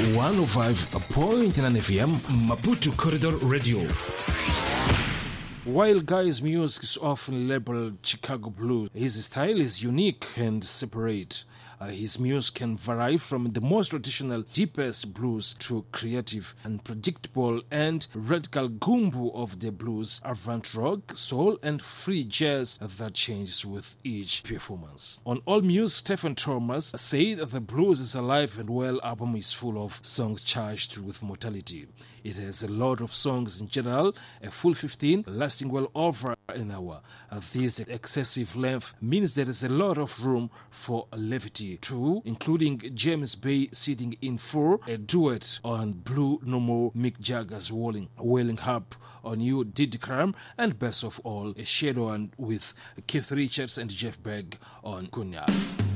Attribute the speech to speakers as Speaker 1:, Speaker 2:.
Speaker 1: 105.9 FM, Maputo Corridor Radio. While Guy's music is often labeled Chicago blues, his style is unique and separate. His music can vary from the most traditional, deepest blues to creative, unpredictable, and radical gumbo of the blues, avant rock, soul, and free jazz that changes with each performance. On All Music, Stephen Thomas said that the Blues is Alive and Well album is full of songs charged with mortality. It has a lot of songs in general, a full 15, lasting well over an hour. This excessive length means there is a lot of room for levity too, including James Bay sitting in for a duet on Blue No More, Mick Jagger's Wailing Harp on You Did Crime, and best of all, a shadow with Keith Richards and Jeff Beck on Cognac.